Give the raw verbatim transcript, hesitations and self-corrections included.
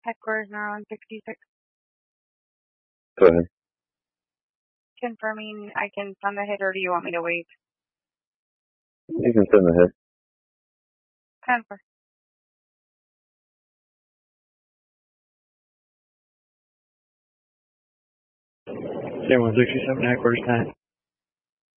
Headquarters now on sixty-six. Go ahead. Confirming I can send the hit, or do you want me to wait? You can send the hit. Confirm. San one sixty-seven, headquarters nine.